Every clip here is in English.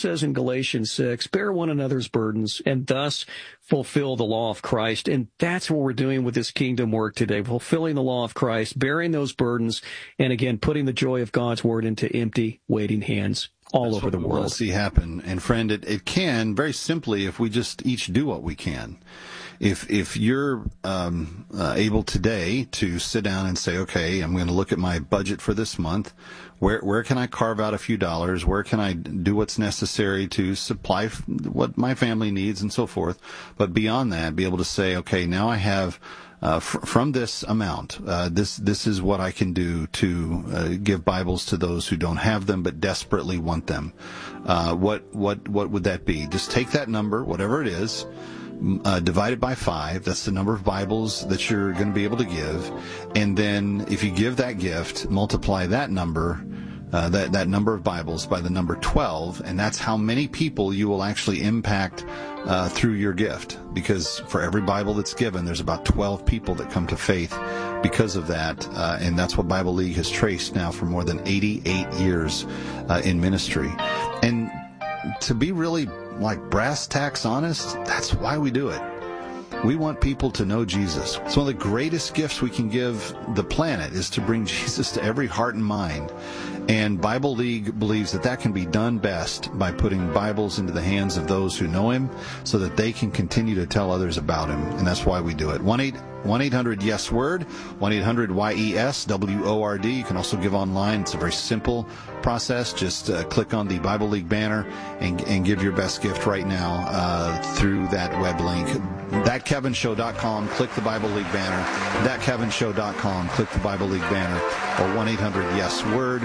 says in Galatians 6, bear one another's burdens and thus fulfill the law of Christ. And that's what we're doing with this kingdom work today, fulfilling the law of Christ, bearing those burdens, and again, putting the joy of God's word into empty, waiting hands all over the world. We'll see happen. And friend, it can very simply if we just each do what we can. If you're able today to sit down and say, okay, I'm going to look at my budget for this month. Where can I carve out a few dollars? Where can I do what's necessary to supply what my family needs and so forth? But beyond that, be able to say, okay, now I have from this amount, this is what I can do to give Bibles to those who don't have them but desperately want them. What would that be? Just take that number, whatever it is, divided by 5. That's the number of Bibles that you're going to be able to give. And then if you give that gift, multiply that number, that number of Bibles by the number 12, and that's how many people you will actually impact through your gift. Because for every Bible that's given, there's about 12 people that come to faith because of that. And that's what Bible League has traced now for more than 88 years in ministry. And to be really like brass tacks honest, that's why we do it. We want people to know Jesus. It's one of the greatest gifts we can give the planet is to bring Jesus to every heart and mind. And Bible League believes that can be done best by putting Bibles into the hands of those who know Him so that they can continue to tell others about Him. And that's why we do it. 1-800-YES-WORD, 1-800-YES-WORD. You can also give online. It's a very simple process. Just click on the Bible League banner and give your best gift right now through that web link. ThatKevinShow.com, click the Bible League banner. ThatKevinShow.com, click the Bible League banner. Or 1-800-YES-WORD,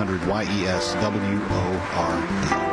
1-800-YES-WORD.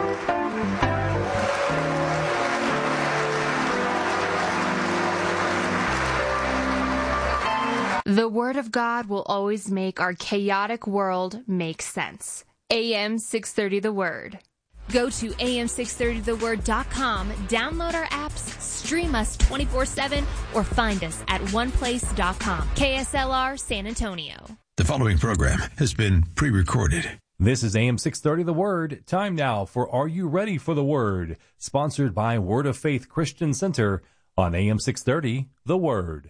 The Word of God will always make our chaotic world make sense. AM 630 The Word. Go to am630theword.com, download our apps, stream us 24/7, or find us at oneplace.com. KSLR San Antonio. The following program has been pre-recorded. This is AM 630 The Word. Time now for Are You Ready for the Word? Sponsored by Word of Faith Christian Center on AM 630 The Word.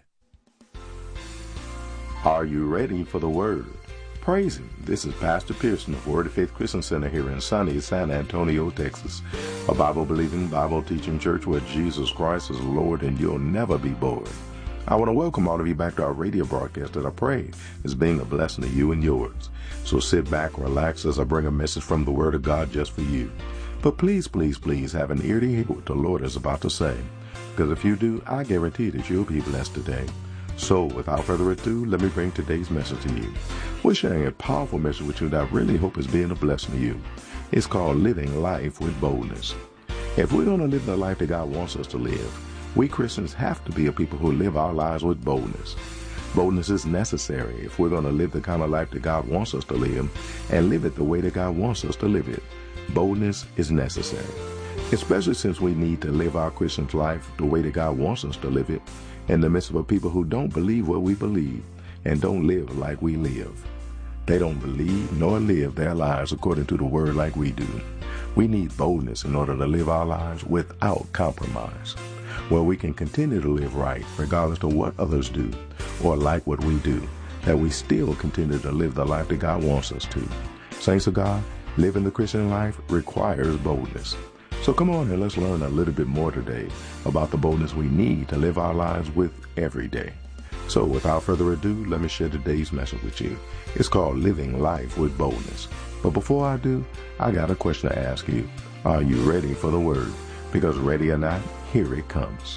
Are you ready for the Word? Praise Him. This is Pastor Pearson of Word of Faith Christian Center here in sunny San Antonio, Texas. A Bible-believing, Bible-teaching church where Jesus Christ is Lord and you'll never be bored. I want to welcome all of you back to our radio broadcast that I pray is being a blessing to you and yours. So sit back, relax as I bring a message from the Word of God just for you. But please, please, please have an ear to hear what the Lord is about to say. Because if you do, I guarantee that you'll be blessed today. So, without further ado, let me bring today's message to you. We're sharing a powerful message with you that I really hope is being a blessing to you. It's called Living Life with Boldness. If we're going to live the life that God wants us to live, we Christians have to be a people who live our lives with boldness. Boldness is necessary if we're going to live the kind of life that God wants us to live and live it the way that God wants us to live it. Boldness is necessary, especially since we need to live our Christian life the way that God wants us to live it in the midst of a people who don't believe what we believe and don't live like we live. They don't believe nor live their lives according to the Word like we do. We need boldness in order to live our lives without compromise, where we can continue to live right regardless of what others do or like what we do, that we still continue to live the life that God wants us to. Saints of God, living the Christian life requires boldness. So come on and let's learn a little bit more today about the boldness we need to live our lives with every day. So without further ado, let me share today's message with you. It's called Living Life with Boldness. But before I do, I got a question to ask you. Are you ready for the Word? Because ready or not, here it comes.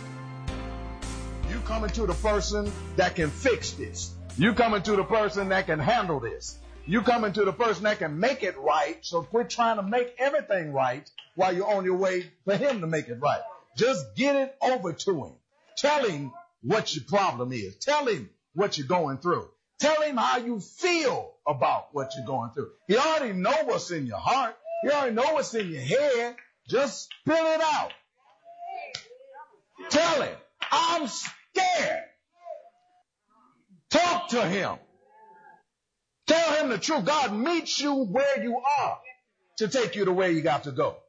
You coming to the person that can fix this. You coming to the person that can handle this. You coming to the person that can make it right. So quit trying to make everything right while you're on your way for Him to make it right. Just get it over to Him. Tell Him what your problem is. Tell Him what you're going through. Tell Him how you feel about what you're going through. He already knows what's in your heart. He already knows what's in your head. Just spill it out. Tell Him, I'm scared. Talk to Him. Tell Him the truth. God meets you where you are to take you to where you got to go.